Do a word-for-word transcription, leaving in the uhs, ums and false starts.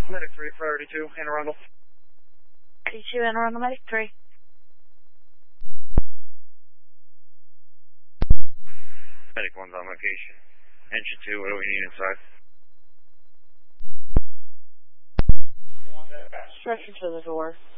Medic three, priority two, Anne Arundel. Priority two, Anne Arundel, Medic three. Medic one's on location. Engine two, what do we need inside? Stretcher to the door.